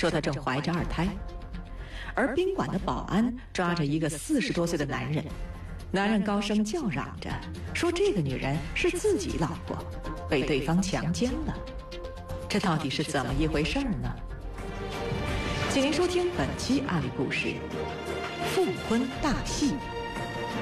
说她正怀着2胎。而宾馆的保安抓着一个40多岁的男人，男人高声叫嚷着说这个女人是自己老婆，被对方强奸了。这到底是怎么一回事呢？请您收听本期案例故事《复婚大戏》。